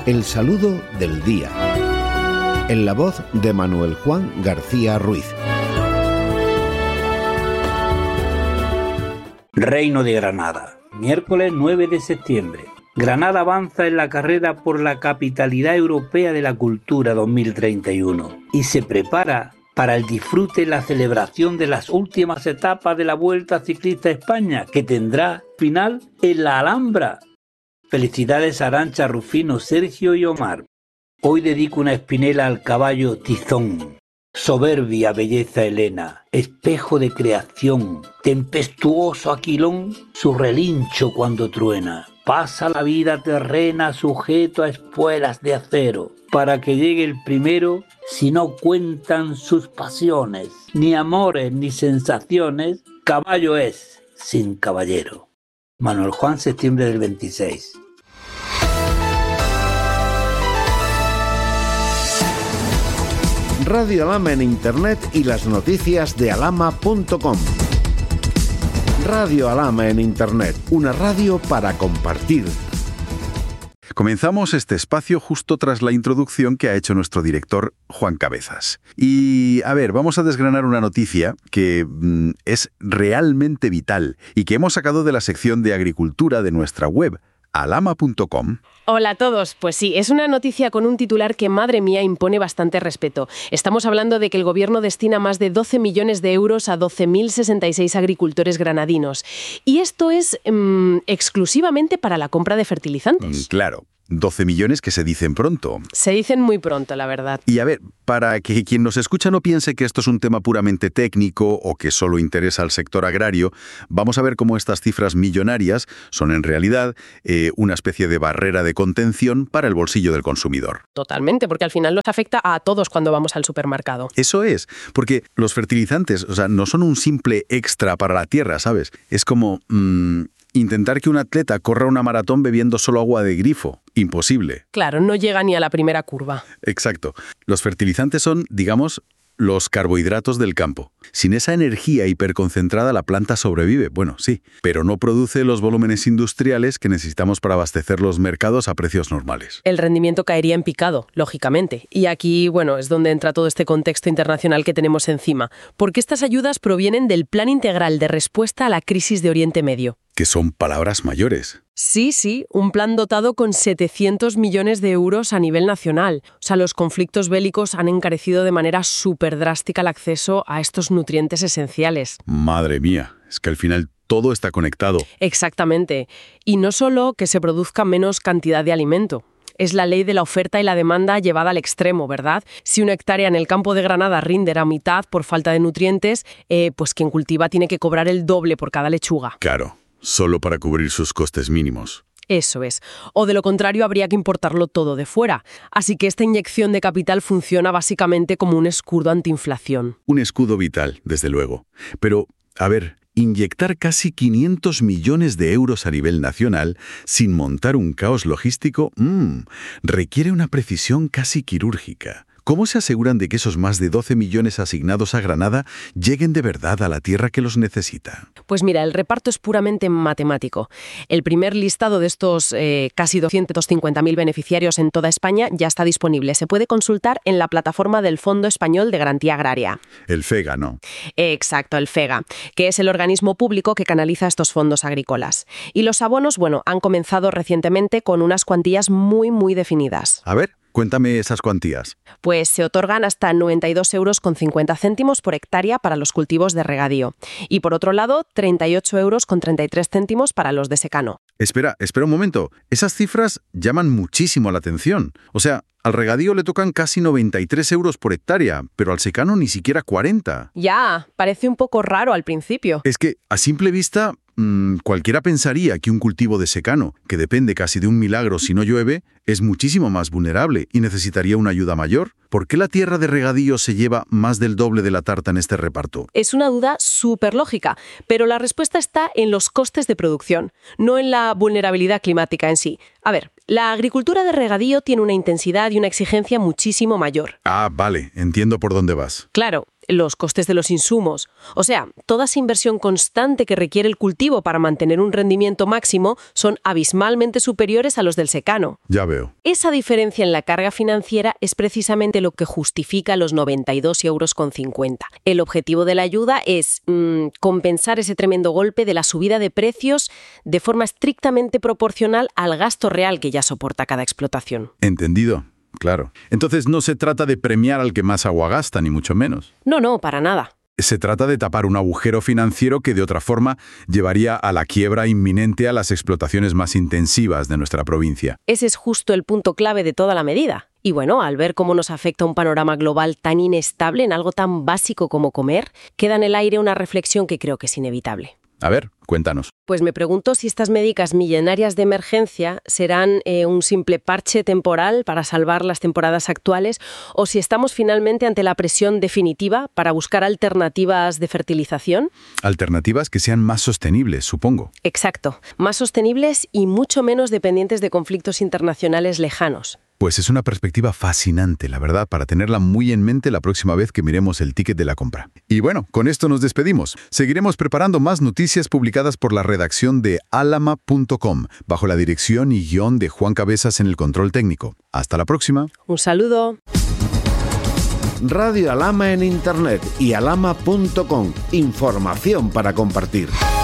El saludo del día. En la voz de Manuel Juan García Ruiz. Reino de Granada, miércoles 9 de septiembre. Granada avanza en la carrera por la capitalidad europea de la cultura 2031 y se prepara para el disfrute y la celebración de las últimas etapas de la Vuelta Ciclista a España, que tendrá final en la Alhambra. Felicidades a Arantxa, Rufino, Sergio y Omar. Hoy dedico una espinela al caballo Tizón. Soberbia belleza helena, espejo de creación, tempestuoso aquilón, su relincho cuando truena. Pasa la vida terrena sujeto a espuelas de acero, para que llegue el primero, si no cuentan sus pasiones, ni amores ni sensaciones, caballo es sin caballero. Manuel Juan, septiembre del 26. Radio Alhama en Internet y las noticias de alhama.com. Radio Alhama en Internet, una radio para compartir. Comenzamos este espacio justo tras la introducción que ha hecho nuestro director Juan Cabezas. Y, vamos a desgranar una noticia que es realmente vital y que hemos sacado de la sección de agricultura de nuestra web, alhama.com. Hola a todos. Pues sí, es una noticia con un titular que, madre mía, impone bastante respeto. Estamos hablando de que el gobierno destina más de 12 millones de euros a 12.066 agricultores granadinos. Y esto es exclusivamente para la compra de fertilizantes. Claro. 12 millones que se dicen pronto. Se dicen muy pronto, la verdad. Y para que quien nos escucha no piense que esto es un tema puramente técnico o que solo interesa al sector agrario, vamos a ver cómo estas cifras millonarias son en realidad una especie de barrera de contención para el bolsillo del consumidor. Totalmente, porque al final nos afecta a todos cuando vamos al supermercado. Eso es, porque los fertilizantes, no son un simple extra para la tierra, ¿sabes? Es como intentar que un atleta corra una maratón bebiendo solo agua de grifo. Imposible. Claro, no llega ni a la primera curva. Exacto. Los fertilizantes son, digamos, los carbohidratos del campo. Sin esa energía hiperconcentrada la planta sobrevive, bueno, sí, pero no produce los volúmenes industriales que necesitamos para abastecer los mercados a precios normales. El rendimiento caería en picado, lógicamente. Y aquí, es donde entra todo este contexto internacional que tenemos encima. Porque estas ayudas provienen del Plan Integral de Respuesta a la Crisis de Oriente Medio. Que son palabras mayores. Sí, un plan dotado con 700 millones de euros a nivel nacional. Los conflictos bélicos han encarecido de manera súper drástica el acceso a estos nutrientes esenciales. Madre mía, es que al final todo está conectado. Exactamente. Y no solo que se produzca menos cantidad de alimento. Es la ley de la oferta y la demanda llevada al extremo, ¿verdad? Si una hectárea en el campo de Granada rinde a mitad por falta de nutrientes, pues quien cultiva tiene que cobrar el doble por cada lechuga. Claro. Solo para cubrir sus costes mínimos. Eso es. O de lo contrario habría que importarlo todo de fuera. Así que esta inyección de capital funciona básicamente como un escudo antiinflación. Un escudo vital, desde luego. Pero, inyectar casi 500 millones de euros a nivel nacional sin montar un caos logístico, requiere una precisión casi quirúrgica. ¿Cómo se aseguran de que esos más de 12 millones asignados a Granada lleguen de verdad a la tierra que los necesita? Pues mira, el reparto es puramente matemático. El primer listado de estos casi 250.000 beneficiarios en toda España ya está disponible. Se puede consultar en la plataforma del Fondo Español de Garantía Agraria. El FEGA, ¿no? Exacto, el FEGA, que es el organismo público que canaliza estos fondos agrícolas. Y los abonos, han comenzado recientemente con unas cuantías muy, muy definidas. Cuéntame esas cuantías. Pues se otorgan hasta 92,50 euros por hectárea para los cultivos de regadío. Y por otro lado, 38,33 euros para los de secano. Espera un momento. Esas cifras llaman muchísimo la atención. Al regadío le tocan casi 93 euros por hectárea, pero al secano ni siquiera 40. Ya, parece un poco raro al principio. Es que, a simple vista, cualquiera pensaría que un cultivo de secano, que depende casi de un milagro si no llueve, es muchísimo más vulnerable y necesitaría una ayuda mayor. ¿Por qué la tierra de regadío se lleva más del doble de la tarta en este reparto? Es una duda súper lógica, pero la respuesta está en los costes de producción, no en la vulnerabilidad climática en sí. La agricultura de regadío tiene una intensidad y una exigencia muchísimo mayor. Vale, entiendo por dónde vas. Claro. los costes de los insumos. O sea, toda esa inversión constante que requiere el cultivo para mantener un rendimiento máximo son abismalmente superiores a los del secano. Ya veo. Esa diferencia en la carga financiera es precisamente lo que justifica los 92,50 €. El objetivo de la ayuda es compensar ese tremendo golpe de la subida de precios de forma estrictamente proporcional al gasto real que ya soporta cada explotación. Entendido. Claro. Entonces no se trata de premiar al que más agua gasta, ni mucho menos. No, para nada. Se trata de tapar un agujero financiero que de otra forma llevaría a la quiebra inminente a las explotaciones más intensivas de nuestra provincia. Ese es justo el punto clave de toda la medida. Y bueno, al ver cómo nos afecta un panorama global tan inestable en algo tan básico como comer, queda en el aire una reflexión que creo que es inevitable. A ver, cuéntanos. Pues me pregunto si estas médicas millonarias de emergencia serán un simple parche temporal para salvar las temporadas actuales o si estamos finalmente ante la presión definitiva para buscar alternativas de fertilización. Alternativas que sean más sostenibles, supongo. Exacto, más sostenibles y mucho menos dependientes de conflictos internacionales lejanos. Pues es una perspectiva fascinante, la verdad, para tenerla muy en mente la próxima vez que miremos el ticket de la compra. Y bueno, con esto nos despedimos. Seguiremos preparando más noticias publicadas por la redacción de alama.com, bajo la dirección y guión de Juan Cabezas en el control técnico. Hasta la próxima. Un saludo. Radio Alama en Internet y alama.com. Información para compartir.